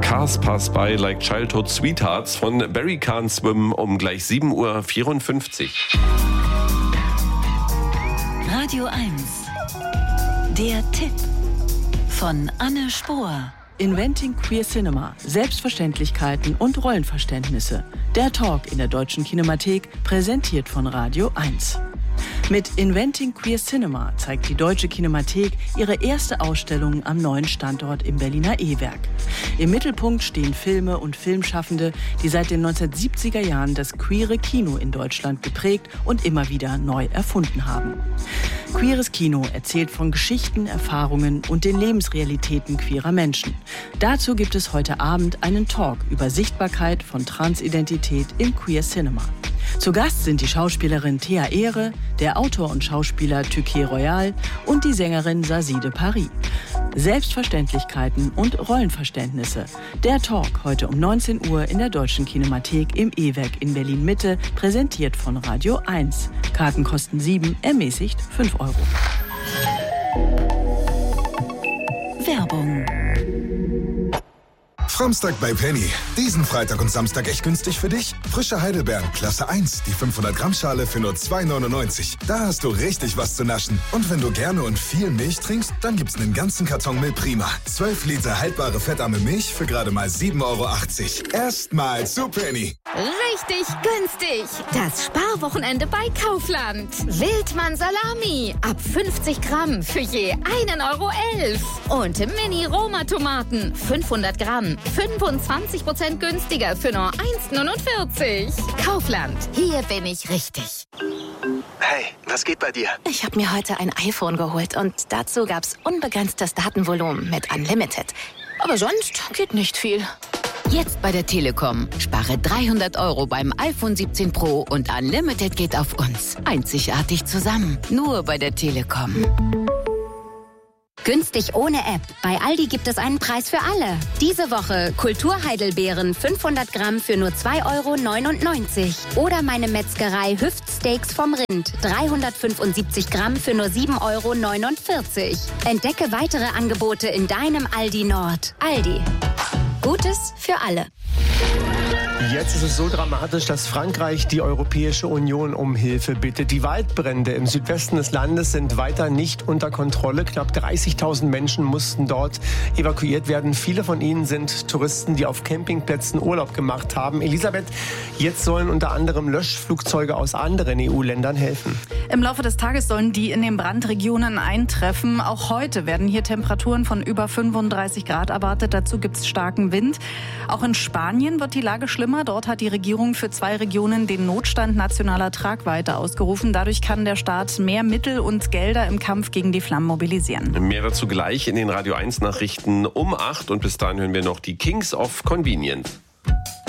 Cars Pass By Like Childhood Sweethearts von Barry Can't Swim um gleich 7:54 Uhr. Radio 1. Der Tipp von Anne Spohr. Inventing Queer Cinema. Selbstverständlichkeiten und Rollenverständnisse. Der Talk in der Deutschen Kinemathek, präsentiert von Radio 1. Mit Inventing Queer Cinema zeigt die Deutsche Kinemathek ihre erste Ausstellung am neuen Standort im Berliner E-Werk. Im Mittelpunkt stehen Filme und Filmschaffende, die seit den 1970er Jahren das queere Kino in Deutschland geprägt und immer wieder neu erfunden haben. Queeres Kino erzählt von Geschichten, Erfahrungen und den Lebensrealitäten queerer Menschen. Dazu gibt es heute Abend einen Talk über Sichtbarkeit von Transidentität im Queer Cinema. Zu Gast sind die Schauspielerin Thea Ehre, der Autor und Schauspieler Tüké Royal und die Sängerin Zazie de Paris. Selbstverständlichkeiten und Rollenverständnisse. Der Talk heute um 19 Uhr in der Deutschen Kinemathek im E-Werk in Berlin-Mitte, präsentiert von Radio 1. Karten kosten 7, ermäßigt 5 €. Werbung. Framstag bei Penny. Diesen Freitag und Samstag echt günstig für dich? Frische Heidelbeeren, Klasse 1, die 500-Gramm-Schale für nur 2,99 €. Da hast du richtig was zu naschen. Und wenn du gerne und viel Milch trinkst, dann gibt's einen ganzen Karton Milprima. 12 Liter haltbare fettarme Milch für gerade mal 7,80 €. Erstmal zu Penny. Richtig günstig. Das Sparwochenende bei Kaufland. Wildmann Salami ab 50 Gramm für je 1,11 €. Und Mini-Roma-Tomaten 500 Gramm. 25% günstiger für nur 1,49 €. Kaufland, hier bin ich richtig. Hey, was geht bei dir? Ich habe mir heute ein iPhone geholt und dazu gab's unbegrenztes Datenvolumen mit Unlimited. Aber sonst geht nicht viel. Jetzt bei der Telekom. Spare 300 € beim iPhone 17 Pro und Unlimited geht auf uns. Einzigartig zusammen. Nur bei der Telekom. Günstig ohne App. Bei Aldi gibt es einen Preis für alle. Diese Woche Kulturheidelbeeren 500 Gramm für nur 2,99 €. Oder meine Metzgerei Hüftsteaks vom Rind 375 Gramm für nur 7,49 €. Entdecke weitere Angebote in deinem Aldi Nord. Aldi. Gutes für alle. Jetzt ist es so dramatisch, dass Frankreich die Europäische Union um Hilfe bittet. Die Waldbrände im Südwesten des Landes sind weiter nicht unter Kontrolle. Knapp 30.000 Menschen mussten dort evakuiert werden. Viele von ihnen sind Touristen, die auf Campingplätzen Urlaub gemacht haben. Elisabeth, jetzt sollen unter anderem Löschflugzeuge aus anderen EU-Ländern helfen. Im Laufe des Tages sollen die in den Brandregionen eintreffen. Auch heute werden hier Temperaturen von über 35 Grad erwartet. Dazu gibt es starken Wind. Auch in Spanien wird die Lage schlimmer. Dort hat die Regierung für 2 Regionen den Notstand nationaler Tragweite ausgerufen. Dadurch kann der Staat mehr Mittel und Gelder im Kampf gegen die Flammen mobilisieren. Mehr dazu gleich in den Radio 1 Nachrichten um 8 und bis dahin hören wir noch die Kings of Convenience.